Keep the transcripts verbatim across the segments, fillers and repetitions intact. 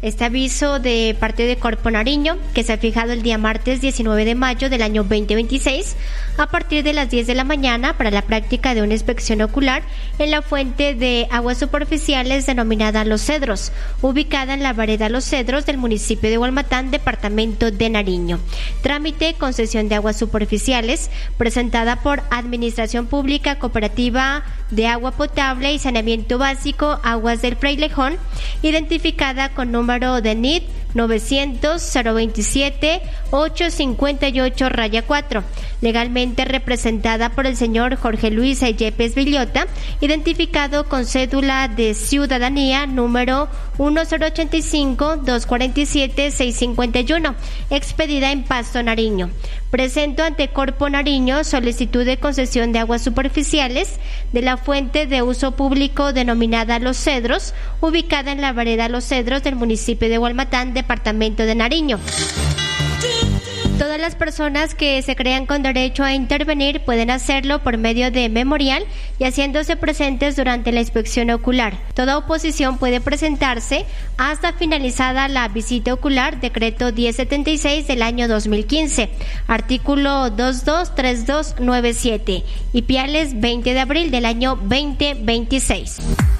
Este aviso de parte de Corpo Nariño, que se ha fijado el día martes diecinueve de mayo del año veinte veintiséis, a partir de las diez de la mañana, para la práctica de una inspección ocular en la fuente de aguas superficiales denominada Los Cedros, ubicada en la vereda Los Cedros del municipio de Hualmatán, departamento de Nariño. Trámite concesión de aguas superficiales, presentada por Administración Pública Cooperativa de Agua Potable y Saneamiento Básico Aguas del Frailejón, identificada con número de N I D novecientos cero veintisiete ochocientos cincuenta y ocho cuatro, legalmente representada por el señor Jorge Luis Yepes Villota, identificado con cédula de ciudadanía número uno cero ocho cinco dos cuatro siete seis cinco uno, expedida en Pasto, Nariño. Presento ante Corpo Nariño solicitud de concesión de aguas superficiales de la fuente de uso público denominada Los Cedros, ubicada en la vereda Los Cedros del municipio de Hualmatán, departamento de Nariño. Todas las personas que se crean con derecho a intervenir pueden hacerlo por medio de memorial y haciéndose presentes durante la inspección ocular. Toda oposición puede presentarse hasta finalizada la visita ocular, decreto diez setenta y seis del año dos mil quince, artículo dos dos tres dos nueve siete, y Piales veinte de abril del año veinte veintiséis.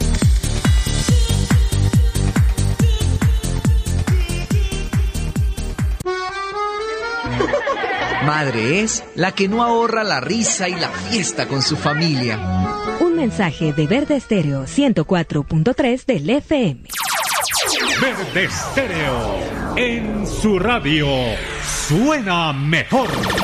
Madre es la que no ahorra la risa y la fiesta con su familia. Un mensaje de Verde Estéreo ciento cuatro punto tres del F M. Verde Estéreo, en su radio, suena mejor.